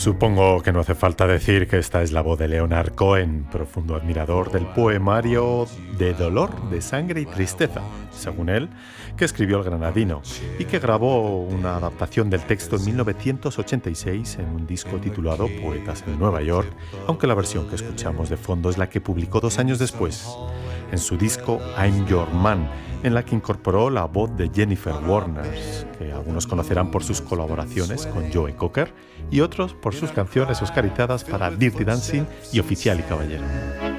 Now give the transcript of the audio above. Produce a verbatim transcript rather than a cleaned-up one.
Supongo que no hace falta decir que esta es la voz de Leonard Cohen, profundo admirador del poemario de dolor, de sangre y tristeza, según él, que escribió el granadino y que grabó una adaptación del texto en mil novecientos ochenta y seis en un disco titulado Poetas en Nueva York, aunque la versión que escuchamos de fondo es la que publicó dos años después, en su disco I'm Your Man, en la que incorporó la voz de Jennifer Warner, que algunos conocerán por sus colaboraciones con Joe Cocker y otros por sus canciones oscarizadas para Dirty Dancing y Oficial y Caballero.